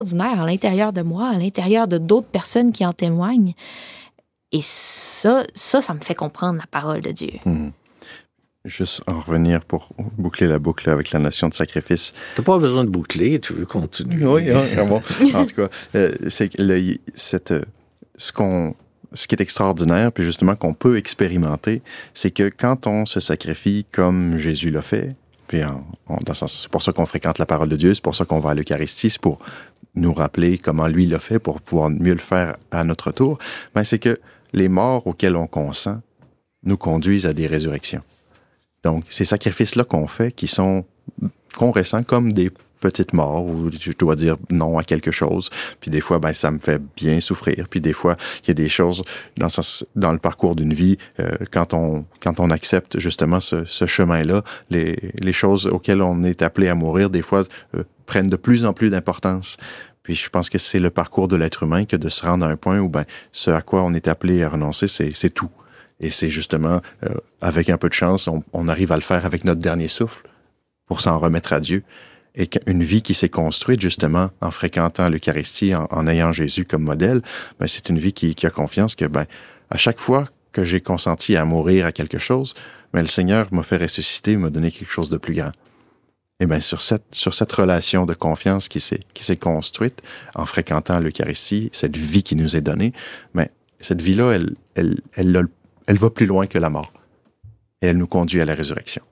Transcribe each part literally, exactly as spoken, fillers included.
extraordinaire à l'intérieur de moi, à l'intérieur de d'autres personnes qui en témoignent. Et ça, ça, ça me fait comprendre la parole de Dieu. Mmh. Juste en revenir pour boucler la boucle avec la notion de sacrifice. T'as pas besoin de boucler, tu veux continuer. Oui, oui, bon. En tout cas, euh, c'est le, cette, ce qu'on, ce qui est extraordinaire, puis justement qu'on peut expérimenter, c'est que quand on se sacrifie comme Jésus l'a fait, puis en, en, dans ce sens, c'est pour ça qu'on fréquente la parole de Dieu, c'est pour ça qu'on va à l'Eucharistie, c'est pour nous rappeler comment lui l'a fait, pour pouvoir mieux le faire à notre tour, ben c'est que les morts auxquels on consent nous conduisent à des résurrections. Donc, ces sacrifices-là qu'on fait, qui sont, qu'on ressent comme des petites morts, où je dois dire non à quelque chose, puis des fois, ben, ça me fait bien souffrir, puis des fois, il y a des choses dans, ce, dans le parcours d'une vie, euh, quand on, quand on accepte justement ce, ce chemin-là, les, les choses auxquelles on est appelé à mourir, des fois, euh, prennent de plus en plus d'importance. Puis je pense que c'est le parcours de l'être humain que de se rendre à un point où, ben, ce à quoi on est appelé à renoncer, c'est, c'est tout. Et c'est justement, euh, avec un peu de chance, on, on arrive à le faire avec notre dernier souffle pour s'en remettre à Dieu. Et qu'une vie qui s'est construite justement en fréquentant l'Eucharistie, en, en ayant Jésus comme modèle, ben, c'est une vie qui, qui a confiance que, ben, à chaque fois que j'ai consenti à mourir à quelque chose, ben, le Seigneur m'a fait ressusciter, m'a donné quelque chose de plus grand. Et bien, sur cette, sur cette relation de confiance qui s'est, qui s'est construite en fréquentant l'Eucharistie, cette vie qui nous est donnée, ben, cette vie-là, elle, elle, elle, elle, elle va plus loin que la mort. Et elle nous conduit à la résurrection.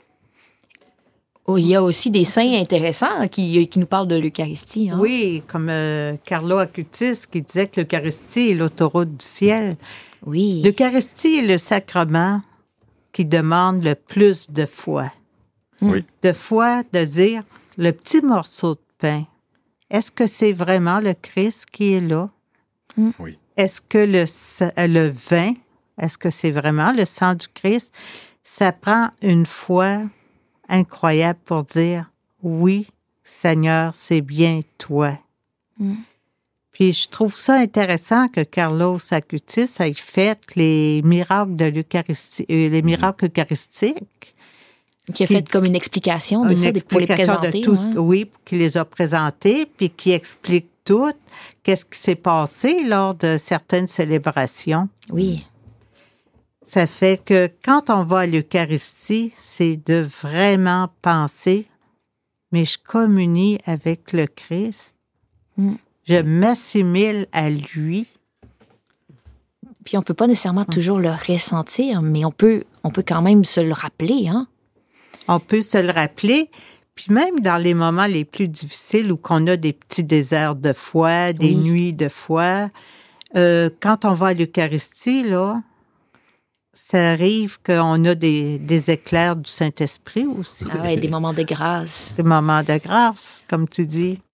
Oh, il y a aussi des saints intéressants qui, qui nous parlent de l'Eucharistie. Hein? Oui, comme euh, Carlo Acutis qui disait que l'Eucharistie est l'autoroute du ciel. Oui. L'Eucharistie est le sacrement qui demande le plus de foi. Oui. De foi, de dire, le petit morceau de pain, est-ce que c'est vraiment le Christ qui est là? Oui. Est-ce que le, le vin, est-ce que c'est vraiment le sang du Christ? Ça prend une foi incroyable pour dire, oui, Seigneur, c'est bien toi. Mm. Puis je trouve ça intéressant que Carlos Acutis ait fait les miracles de l'Eucharistie, euh, les miracles eucharistiques. Qui a fait comme une explication de une ça, pour les explication présenter. de tout ce, ouais. oui, qui les a présentés, puis qui explique tout, qu'est-ce qui s'est passé lors de certaines célébrations. Oui. Ça fait que quand on va à l'Eucharistie, c'est de vraiment penser, mais je communie avec le Christ, Mm. je m'assimile à lui. Puis on peut pas nécessairement toujours le ressentir, mais on peut, on peut quand même se le rappeler, hein? On peut se le rappeler, puis même dans les moments les plus difficiles où qu'on a des petits déserts de foi, des Oui. nuits de foi, euh, quand on va à l'Eucharistie, là, ça arrive qu'on a des, des éclairs du Saint-Esprit aussi. Ah ouais, des moments de grâce. Des moments de grâce, comme tu dis.